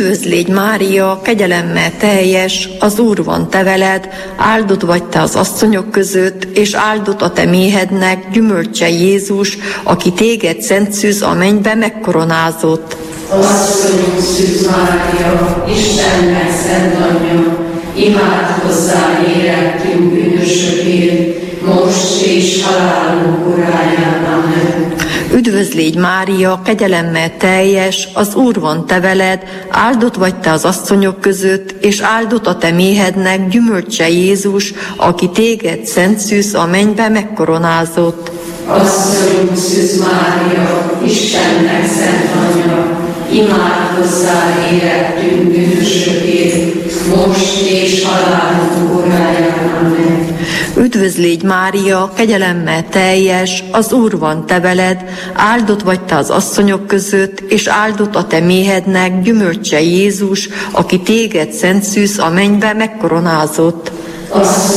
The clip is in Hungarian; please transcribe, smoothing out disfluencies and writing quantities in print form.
Üdvözl légy Mária, kegyelemmel teljes, az Úr van te veled, áldott vagy te az asszonyok között, és áldott a te méhednek gyümölcse Jézus, aki téged szent szűz a mennybe megkoronázott. Asszonyunk Szűz Mária, Istennek szent anyja, imádkozzál érettünk bűnösökért, most és halálunk óráján. Amen. Üdvözl légy Mária, kegyelemmel teljes, az Úr van te veled, áldott vagy te az asszonyok között, és áldott a te méhednek gyümölcse Jézus, aki téged szent szűz a mennybe megkoronázott. Asszonyunk Szűz Mária, Istennek szent anyja, imádkozzál érettünk bűnösökért, most és halálunk óráján. Amen. Üdvözl légy Mária, kegyelemmel teljes, az Úr van te veled, áldott vagy te az asszonyok között, és áldott a te méhednek gyümölcse Jézus, aki téged szent szűz a mennybe megkoronázott.